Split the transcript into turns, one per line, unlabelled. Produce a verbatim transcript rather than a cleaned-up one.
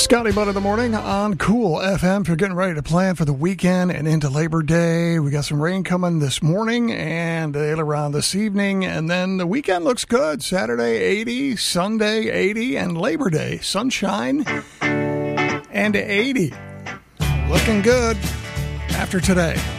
Scotty Butt in the morning on Cool F M. If you're getting ready to plan for the weekend and into Labor Day, we got some rain coming this morning and later around this evening. And then the weekend looks good. Saturday, eighty, Sunday, eighty, and Labor Day, sunshine and eighty. Looking good after today.